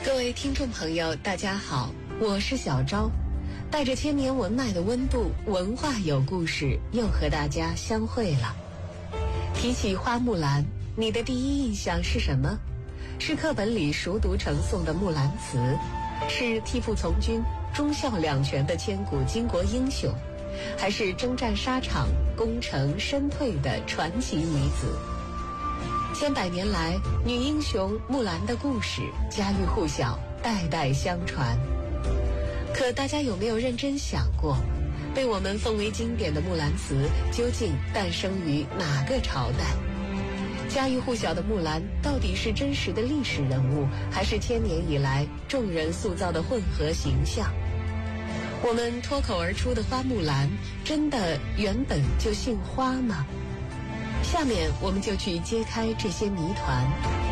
各位听众朋友，大家好，我是小昭，带着千年文脉的温度，文化有故事，又和大家相会了。提起花木兰，你的第一印象是什么？是课本里熟读成诵的《木兰辞》，是替父从军、忠孝两全的千古巾帼英雄，还是征战沙场、功成身退的传奇女子？千百年来，女英雄木兰的故事家喻户晓，代代相传。可大家有没有认真想过，被我们奉为经典的《木兰辞》究竟诞生于哪个朝代？家喻户晓的木兰到底是真实的历史人物，还是千年以来众人塑造的混合形象？我们脱口而出的花木兰，真的原本就姓花吗？下面我们就去揭开这些谜团。